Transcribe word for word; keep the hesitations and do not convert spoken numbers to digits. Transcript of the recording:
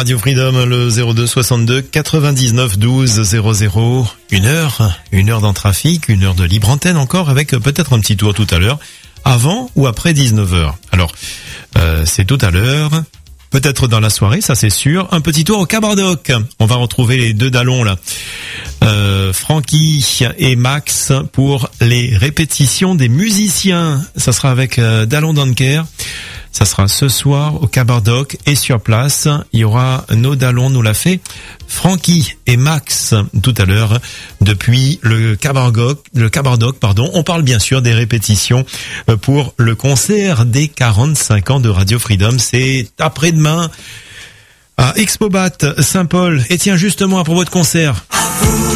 Radio Freedom, le zéro deux soixante-deux quatre-vingt-dix-neuf douze zéro zéro. Une heure, une heure dans trafic, une heure de libre antenne encore, avec peut-être un petit tour tout à l'heure, avant ou après dix-neuf heures. Alors, euh, c'est tout à l'heure, peut-être dans la soirée, ça c'est sûr. Un petit tour au Cabardoc. On va retrouver les deux dallons là. Euh, Francky et Max pour les répétitions des musiciens. Ça sera avec euh, Dallon Dunker. Ça sera ce soir au Cabardoc et sur place, il y aura nos Dallons, nous l'a fait Francky et Max tout à l'heure depuis le Cabardoc, le Cabardoc, pardon. On parle bien sûr des répétitions pour le concert des quarante-cinq ans de Radio Freedom. C'est après-demain à Expobat Saint-Paul. Et tiens, justement à propos de concert.